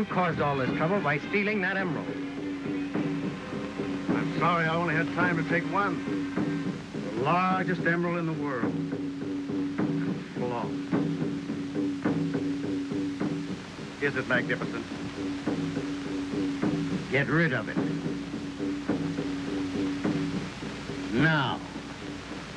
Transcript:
caused all this trouble by stealing that emerald. I'm sorry I only had time to take one. The largest emerald in the world. Flawless. Is it magnificent? Get rid of it. Now.